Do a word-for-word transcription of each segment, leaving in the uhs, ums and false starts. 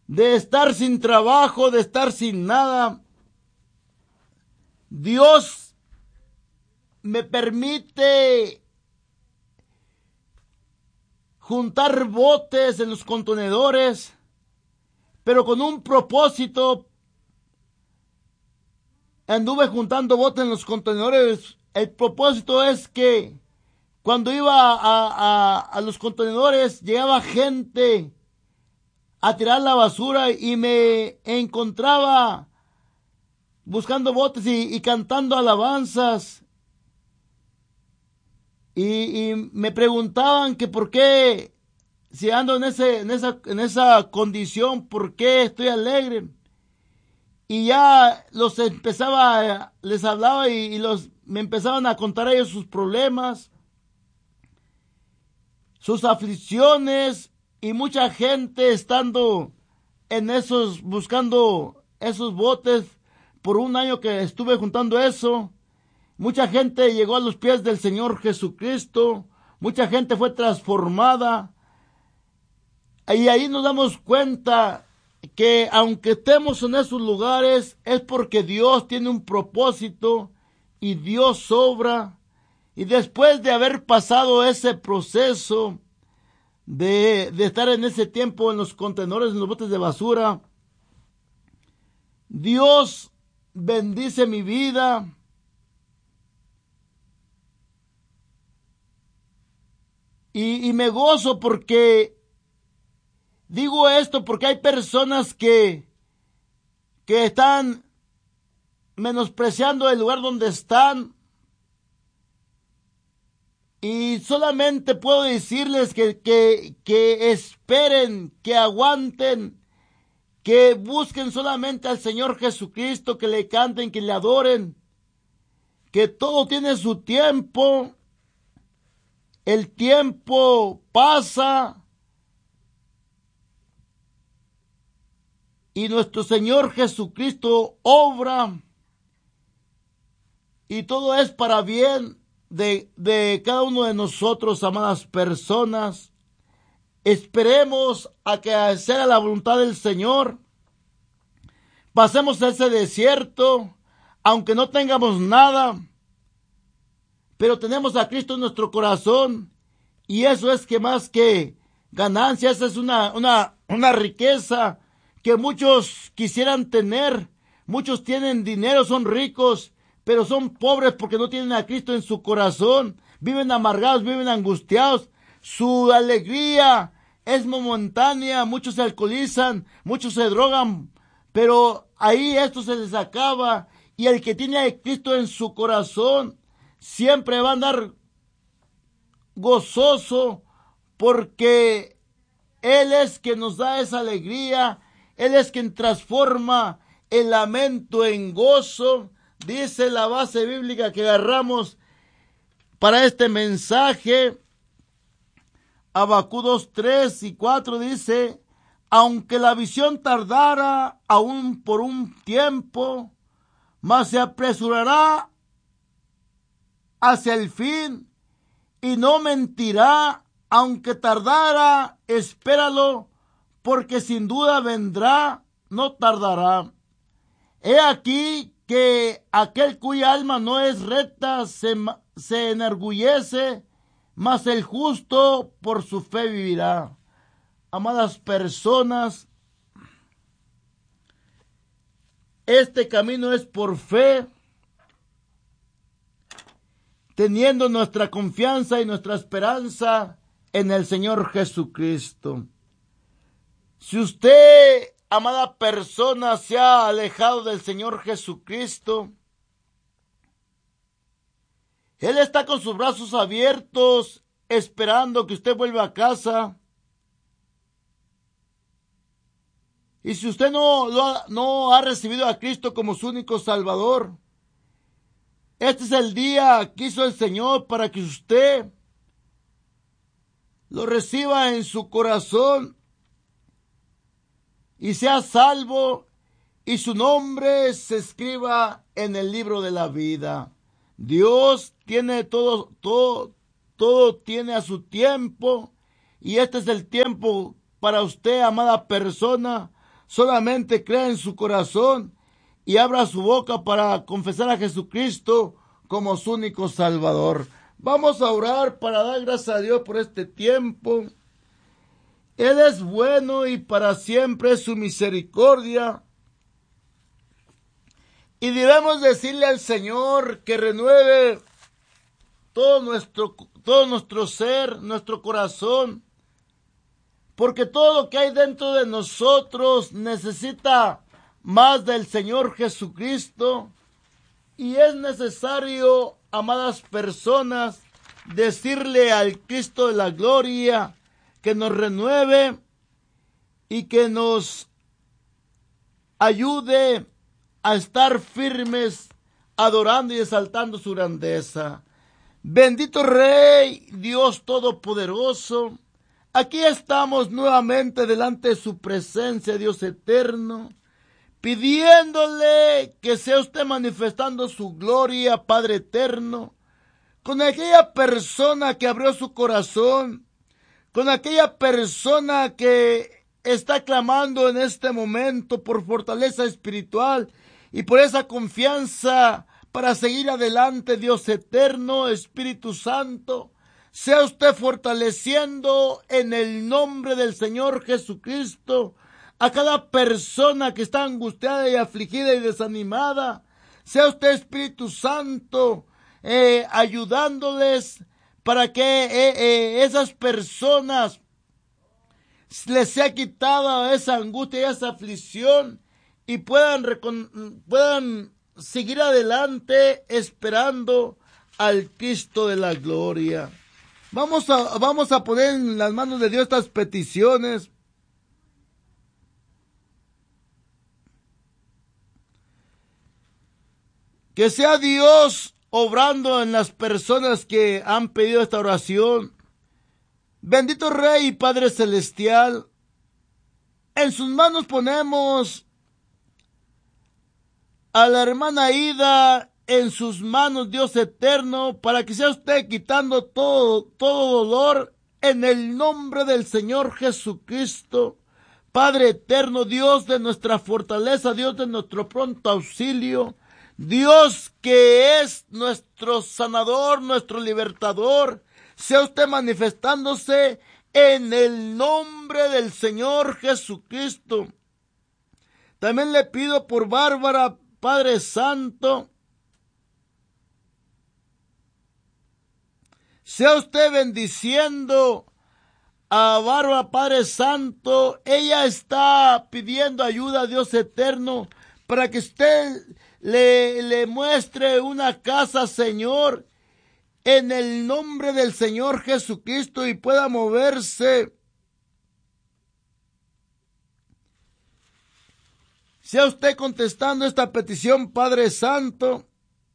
de estar sin trabajo, de estar sin nada, Dios me permite juntar botes en los contenedores, pero con un propósito. Anduve juntando botes en los contenedores. El propósito es que cuando iba a, a, a los contenedores, llegaba gente a tirar la basura y me encontraba buscando botes y, y cantando alabanzas. Y, y me preguntaban que por qué, si ando en, ese, en, esa, en esa condición, por qué estoy alegre. Y ya los empezaba, les hablaba y, y los, me empezaban a contar a ellos sus problemas, sus aflicciones, y mucha gente estando en esos, buscando esos botes. Por un año que estuve juntando eso, mucha gente llegó a los pies del Señor Jesucristo, mucha gente fue transformada, y ahí nos damos cuenta que aunque estemos en esos lugares, es porque Dios tiene un propósito y Dios obra. Y después de haber pasado ese proceso de, de estar en ese tiempo en los contenedores, en los botes de basura, Dios bendice mi vida. Y, y me gozo porque digo esto porque hay personas que, que están menospreciando el lugar donde están. Y solamente puedo decirles que, que, que esperen, que aguanten, que busquen solamente al Señor Jesucristo, que le canten, que le adoren, que todo tiene su tiempo. El tiempo pasa y nuestro Señor Jesucristo obra, y todo es para bien de, de cada uno de nosotros, amadas personas. Esperemos a que sea la voluntad del Señor. Pasemos ese desierto, aunque no tengamos nada, pero tenemos a Cristo en nuestro corazón, y eso es que más que ganancia, esa es una, una, una riqueza que muchos quisieran tener. Muchos tienen dinero, son ricos, pero son pobres porque no tienen a Cristo en su corazón. Viven amargados, viven angustiados. Su alegría es momentánea. Muchos se alcoholizan, muchos se drogan, pero ahí esto se les acaba. Y el que tiene a Cristo en su corazón siempre va a andar gozoso, porque Él es quien nos da esa alegría. Él es quien transforma el lamento en gozo. Dice la base bíblica que agarramos para este mensaje, Habacuc dos, tres y cuatro, dice: aunque la visión tardara aún por un tiempo, mas se apresurará hacia el fin, y no mentirá. Aunque tardara, espéralo, porque sin duda vendrá, no tardará. He aquí que aquel cuya alma no es recta se, se enorgullece, mas el justo por su fe vivirá. Amadas personas, este camino es por fe, teniendo nuestra confianza y nuestra esperanza en el Señor Jesucristo. Si usted, amada persona, se ha alejado del Señor Jesucristo, Él está con sus brazos abiertos, esperando que usted vuelva a casa. Y si usted no, no, no ha recibido a Cristo como su único Salvador, este es el día que hizo el Señor para que usted lo reciba en su corazón y sea salvo, y su nombre se escriba en el libro de la vida. Dios tiene todo, todo, todo tiene a su tiempo, y este es el tiempo para usted, amada persona, solamente crea en su corazón y abra su boca para confesar a Jesucristo como su único Salvador. Vamos a orar para dar gracias a Dios por este tiempo. Él es bueno y para siempre es su misericordia. Y debemos decirle al Señor que renueve todo nuestro, todo nuestro ser, nuestro corazón, porque todo lo que hay dentro de nosotros necesita más del Señor Jesucristo, y es necesario, amadas personas, decirle al Cristo de la gloria que nos renueve y que nos ayude a estar firmes, adorando y exaltando su grandeza. Bendito Rey, Dios Todopoderoso, aquí estamos nuevamente delante de su presencia, Dios eterno, pidiéndole que sea usted manifestando su gloria, Padre eterno, con aquella persona que abrió su corazón, con aquella persona que está clamando en este momento por fortaleza espiritual y por esa confianza para seguir adelante. Dios eterno, Espíritu Santo, sea usted fortaleciendo en el nombre del Señor Jesucristo a cada persona que está angustiada y afligida y desanimada. Sea usted, Espíritu Santo, eh, ayudándoles para que eh, eh, esas personas les sea quitada esa angustia y esa aflicción y puedan, recon- puedan seguir adelante esperando al Cristo de la gloria. Vamos a, vamos a poner en las manos de Dios estas peticiones. Que sea Dios obrando en las personas que han pedido esta oración. Bendito Rey y Padre Celestial, en sus manos ponemos a la hermana Ida, en sus manos, Dios eterno, para que sea usted quitando todo, todo dolor en el nombre del Señor Jesucristo. Padre eterno, Dios de nuestra fortaleza, Dios de nuestro pronto auxilio, Dios que es nuestro sanador, nuestro libertador, sea usted manifestándose en el nombre del Señor Jesucristo. También le pido por Bárbara, Padre Santo, sea usted bendiciendo a Bárbara, Padre Santo. Ella está pidiendo ayuda a Dios eterno para que usted le, le muestre una casa, Señor, en el nombre del Señor Jesucristo, y pueda moverse. Sea usted contestando esta petición, Padre Santo.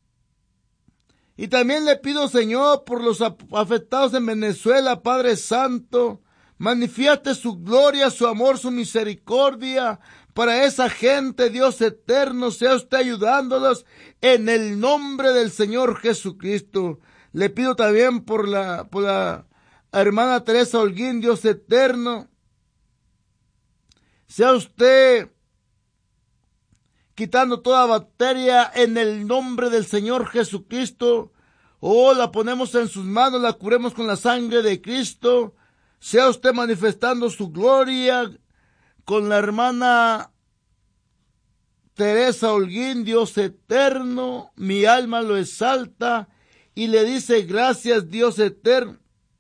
Y también le pido, Señor, por los afectados en Venezuela, Padre Santo, manifieste su gloria, su amor, su misericordia para esa gente, Dios eterno. Sea usted ayudándolos en el nombre del Señor Jesucristo. Le pido también por la, por la hermana Teresa Holguín, Dios eterno. Sea usted quitando toda bacteria en el nombre del Señor Jesucristo. Oh, la ponemos en sus manos, la curemos con la sangre de Cristo. Sea usted manifestando su gloria con la hermana Teresa Holguín, Dios eterno. Mi alma lo exalta y le dice gracias, Dios eterno.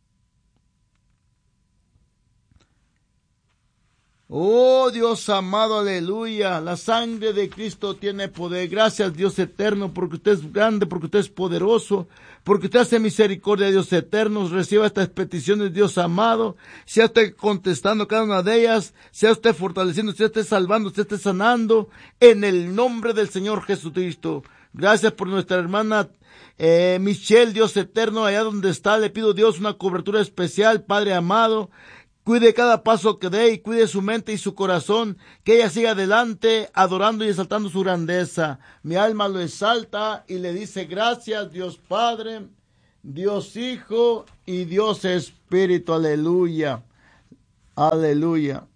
Oh Dios amado, aleluya, la sangre de Cristo tiene poder. Gracias, Dios eterno, porque usted es grande, porque usted es poderoso, porque usted hace misericordia, Dios eterno. Reciba estas peticiones, Dios amado, sea usted contestando cada una de ellas, sea usted fortaleciendo, sea usted salvando, sea usted sanando, en el nombre del Señor Jesucristo. Gracias por nuestra hermana eh, Michelle, Dios eterno, allá donde está, le pido, Dios, una cobertura especial, Padre amado. Cuide cada paso que dé y cuide su mente y su corazón, que ella siga adelante adorando y exaltando su grandeza. Mi alma lo exalta y le dice gracias, Dios Padre, Dios Hijo y Dios Espíritu. Aleluya, aleluya.